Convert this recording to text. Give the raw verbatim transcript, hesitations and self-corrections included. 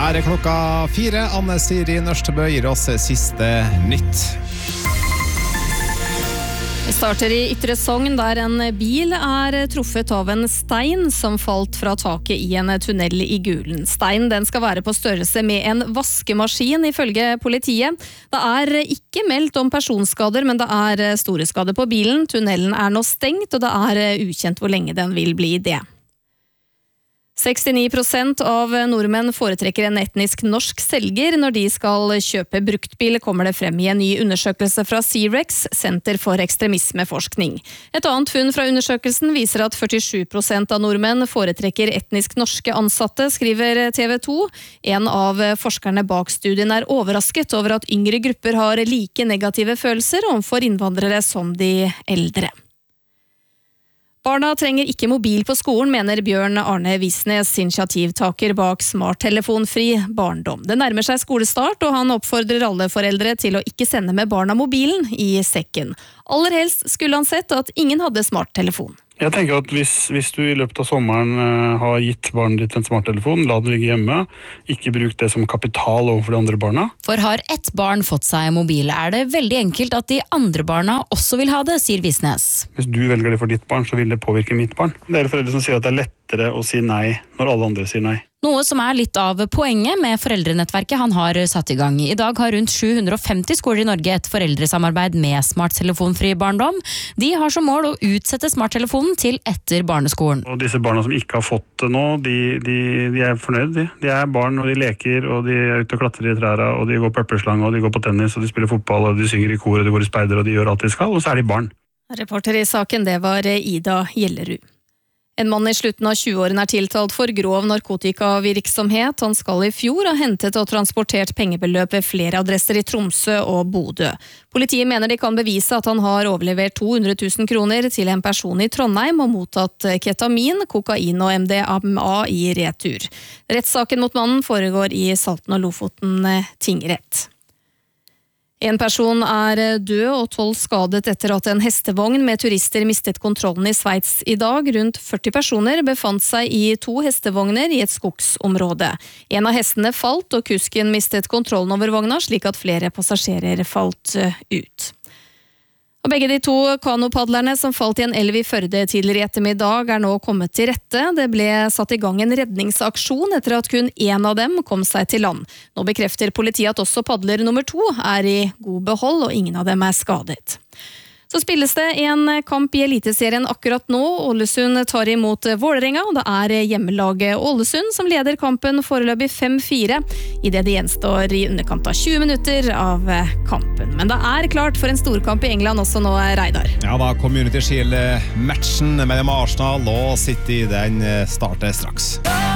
Her er klokka fire. Anne Siri Nørstebø gir oss siste nytt. Vi starter i Ytre Sogn, der en bil er truffet av en stein som falt fra taket i en tunnel i Gulen. Stein den skal være på størrelse med en vaskemaskin, ifølge politiet. Det er ikke meldt om personskader, men det er store skader på bilen. Tunnelen er nå stengt, og det er ukjent hvor lenge den vil bli det. sekstini prosent av nordmenn foretrekker en etnisk norsk selger når de skal kjøpe bruktbil, kommer det frem i en ny undersøkelse fra C-Rex, Senter for ekstremismeforskning. Et annet funn fra undersøkelsen viser at førtisju prosent av nordmenn foretrekker etnisk norske ansatte, skriver T V to. En av forskerne bak studien er overrasket over at yngre grupper har like negative følelser overfor innvandrere som de eldre. Barna trenger ikke mobil på skolen, mener Bjørn Arne Visnes, initiativtaker bak smarttelefonfri barndom. Det nærmer seg skolestart, og han oppfordrer alle foreldre til å ikke sende med barna mobilen i sekken. Aller helst skulle han sett at ingen hadde smarttelefon. Jeg tenker at hvis, hvis du i løpet av sommeren uh, har gitt barnet ditt en smarttelefon, la den ligge hjemme, ikke bruk det som kapital overfor de andre barna. For har ett barn fått seg mobil, er det veldig enkelt at de andre barna også vil ha det, sier Visnes. Hvis du velger det for ditt barn, så vil det påvirke mitt barn. Det er foreldre som sier at det er lettere å si nei når alle andre sier nei. Noe som er litt av poenget med foreldrenettverket han har satt i gang. I dag har rundt sju hundre og femti skoler i Norge et foreldresamarbeid med smarttelefonfri barndom. De har som mål å utsette smarttelefonen til etter barneskolen. Og disse barna som ikke har fått det nå, de, de, de er fornøyd. De. de er barn, og de leker, og de er ute og klatrer i trærne, og de går på epleslang, og de går på tennis, og de spiller fotball, og de synger i kor, og de går i speider, og de gjør alt de skal, og så er de barn. Reporter i saken, det var Ida Gjellerud. En mann i slutten av tjueårene er tiltalt for grov narkotikavirksomhet. Han skal i fjor ha hentet og transportert pengebeløp ved flere adresser i Tromsø og Bodø. Politiet mener de kan bevise at han har overlevert to hundre tusen kroner til en person i Trondheim og mottatt ketamin, kokain og M D M A i retur. Rettssaken mot mannen foregår i Salten og Lofoten tingrett. En person er død og tolv skadet etter at en hestevogn med turister mistet kontrollen i Sveits i dag. Rundt førti personer befant seg i to hestevogner i et skogsområde. En av hestene falt, og kusken mistet kontrollen over vogna, slik at flere passasjerer falt ut. Og begge de to kanopadlerne som falt i en elv i Førde tidligere i ettermiddag er nå kommet til rette. Det ble satt i gang en redningsaksjon etter at kun én av dem kom seg til land. Nå bekrefter politiet at også padler nummer to er i god behold, og ingen av dem er skadet. Så spilles det en kamp i Eliteserien akkurat nå. Ålesund tar imot Vålerenga, og det er hjemmelaget Ålesund som leder kampen foreløpig fem fire, i det det gjenstår i underkant av tjue minutter av kampen. Men det er klart for en storkamp i England også nå, Reidar. Ja da, Community Shield-matchen mellom Arsenal og City, den starter straks.